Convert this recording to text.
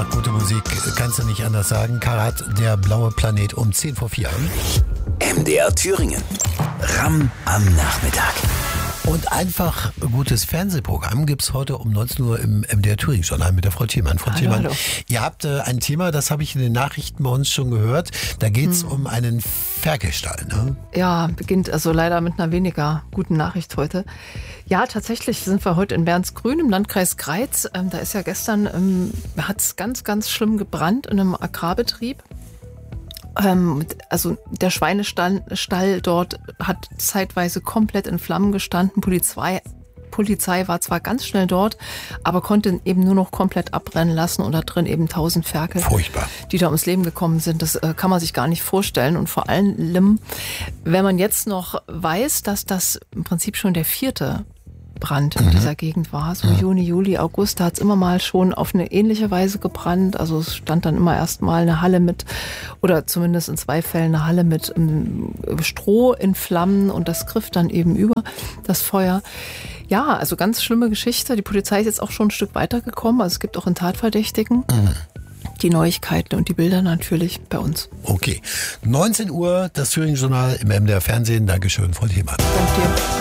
einfach gute Musik, kannst du nicht anders sagen. Karat, der blaue Planet um 4:10. MDR Thüringen. Ram am Nachmittag. Und einfach gutes Fernsehprogramm gibt's heute um 19 Uhr im MDR Thüringen Journal mit der Frau Thielmann. Frau Thielmann, ihr habt ein Thema, das habe ich in den Nachrichten bei uns schon gehört. Da geht's um einen Ferkelstall, ne? Ja, beginnt also leider mit einer weniger guten Nachricht heute. Ja, tatsächlich sind wir heute in Bernsgrün im Landkreis Greiz. Da ist ja gestern, hat's ganz, ganz schlimm gebrannt in einem Agrarbetrieb. Also der Schweinestall dort hat zeitweise komplett in Flammen gestanden. Polizei war zwar ganz schnell dort, aber konnte eben nur noch komplett abbrennen lassen und da drin eben 1000 Ferkel, furchtbar, die da ums Leben gekommen sind. Das kann man sich gar nicht vorstellen. Und vor allem, wenn man jetzt noch weiß, dass das im Prinzip schon der 4. Brand in dieser Gegend war. So Juni, Juli, August, da hat es immer mal schon auf eine ähnliche Weise gebrannt. Also es stand dann immer erstmal eine Halle mit, oder zumindest in 2 Fällen eine Halle mit Stroh in Flammen und das griff dann eben über das Feuer. Ja, also ganz schlimme Geschichte. Die Polizei ist jetzt auch schon ein Stück weitergekommen. Also es gibt auch einen Tatverdächtigen. Die Neuigkeiten und die Bilder natürlich bei uns. Okay. 19 Uhr, das Thüringen Journal im MDR Fernsehen. Dankeschön, Frau Thielmann. Danke dir.